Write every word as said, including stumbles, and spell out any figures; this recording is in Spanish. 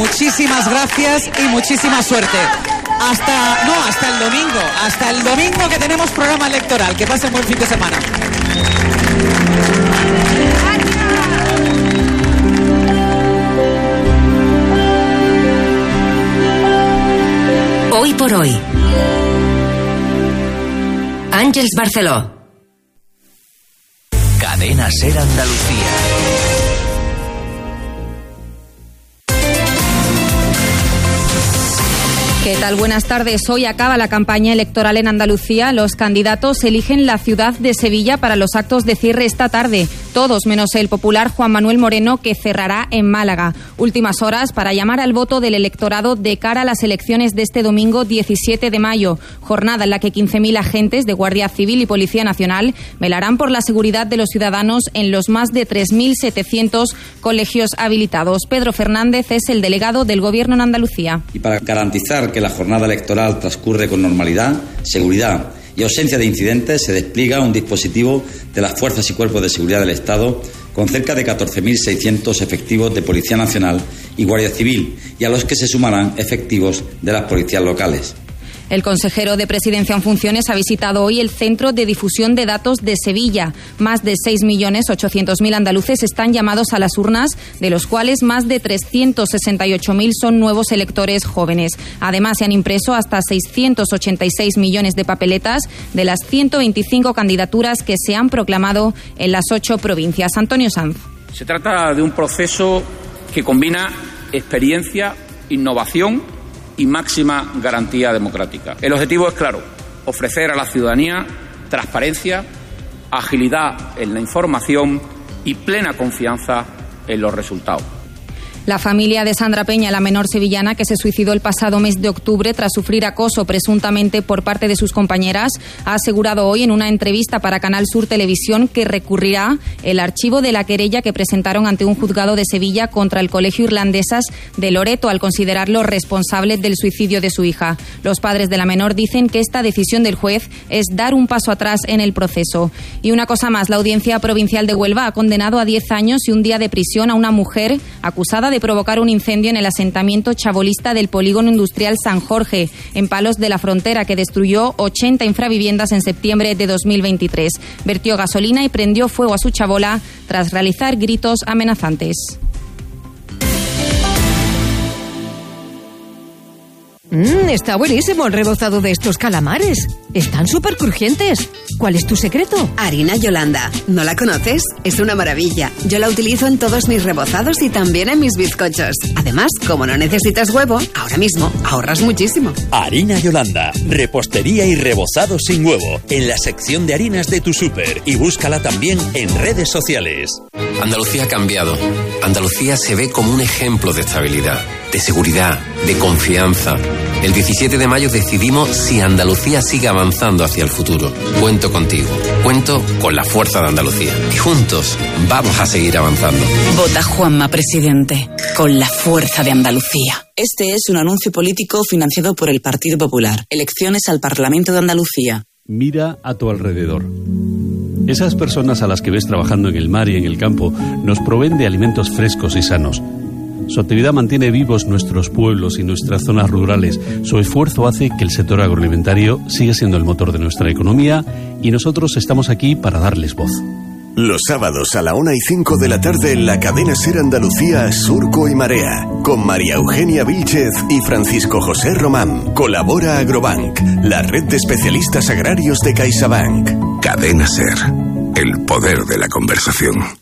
muchísimas gracias y muchísima suerte. Hasta, no, hasta el domingo, hasta el domingo que tenemos programa electoral. Que pasen buen fin de semana. Hoy por hoy. Àngels Barceló. Cadena Ser Andalucía. ¿Qué tal? Buenas tardes. Hoy acaba la campaña electoral en Andalucía. Los candidatos eligen la ciudad de Sevilla para los actos de cierre esta tarde. Todos menos el popular Juan Manuel Moreno, que cerrará en Málaga. Últimas horas para llamar al voto del electorado de cara a las elecciones de este domingo diecisiete de mayo. Jornada en la que quince mil agentes de Guardia Civil y Policía Nacional velarán por la seguridad de los ciudadanos en los más de tres mil setecientos colegios habilitados. Pedro Fernández es el delegado del Gobierno en Andalucía. Y para garantizar que la jornada electoral transcurre con normalidad, seguridad y ausencia de incidentes, se despliega un dispositivo de las fuerzas y cuerpos de seguridad del Estado con cerca de catorce mil seiscientos efectivos de Policía Nacional y Guardia Civil, y a los que se sumarán efectivos de las policías locales. El consejero de Presidencia en funciones ha visitado hoy el Centro de Difusión de Datos de Sevilla. Más de seis millones ochocientos mil andaluces están llamados a las urnas, de los cuales más de trescientos sesenta y ocho mil son nuevos electores jóvenes. Además, se han impreso hasta seiscientos ochenta y seis millones de papeletas de las ciento veinticinco candidaturas que se han proclamado en las ocho provincias. Antonio Sanz. Se trata de un proceso que combina experiencia, innovación y máxima garantía democrática. El objetivo es claro: ofrecer a la ciudadanía transparencia, agilidad en la información y plena confianza en los resultados. La familia de Sandra Peña, la menor sevillana que se suicidó el pasado mes de octubre tras sufrir acoso presuntamente por parte de sus compañeras, ha asegurado hoy en una entrevista para Canal Sur Televisión que recurrirá el archivo de la querella que presentaron ante un juzgado de Sevilla contra el Colegio Irlandesas de Loreto al considerarlo responsable del suicidio de su hija. Los padres de la menor dicen que esta decisión del juez es dar un paso atrás en el proceso. Y una cosa más, la Audiencia Provincial de Huelva ha condenado a diez años y un día de prisión a una mujer acusada de provocar un incendio en el asentamiento chabolista del polígono industrial San Jorge, en Palos de la Frontera, que destruyó ochenta infraviviendas en septiembre de dos mil veintitrés. Vertió gasolina y prendió fuego a su chabola tras realizar gritos amenazantes. Mmm, está buenísimo el rebozado de estos calamares. Están súper crujientes. ¿Cuál es tu secreto? Harina Yolanda. ¿No la conoces? Es una maravilla. Yo la utilizo en todos mis rebozados y también en mis bizcochos. Además, como no necesitas huevo, ahora mismo ahorras muchísimo. Harina Yolanda. Repostería y rebozado sin huevo. En la sección de harinas de tu súper. Y búscala también en redes sociales. Andalucía ha cambiado. Andalucía se ve como un ejemplo de estabilidad, de seguridad, de confianza. El diecisiete de mayo decidimos si Andalucía sigue avanzando hacia el futuro. Cuento contigo, cuento con la fuerza de Andalucía. Y juntos vamos a seguir avanzando. Vota Juanma Presidente, con la fuerza de Andalucía. Este es un anuncio político financiado por el Partido Popular. Elecciones al Parlamento de Andalucía. Mira a tu alrededor. Esas personas a las que ves trabajando en el mar y en el campo nos proveen de alimentos frescos y sanos. Su actividad mantiene vivos nuestros pueblos y nuestras zonas rurales. Su esfuerzo hace que el sector agroalimentario siga siendo el motor de nuestra economía y nosotros estamos aquí para darles voz. Los sábados a la una y cinco de la tarde en la cadena Ser Andalucía, Surco y Marea, con María Eugenia Vílchez y Francisco José Román. Colabora Agrobank, la red de especialistas agrarios de CaixaBank. Cadena Ser, el poder de la conversación.